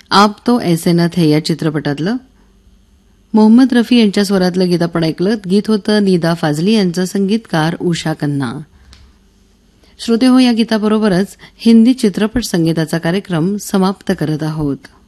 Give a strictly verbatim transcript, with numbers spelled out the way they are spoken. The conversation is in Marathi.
आप तो ऐसे न थे या चित्रपटातलं. मोहम्मद रफी यांच्या स्वरातलं गीत आपण ऐकलं. गीत होतं निदा फाजली यांचं, संगीतकार उषा खन्ना. श्रोते हो, या गीताबरोबरच हिंदी चित्रपट संगीताचा कार्यक्रम समाप्त करत आहोत.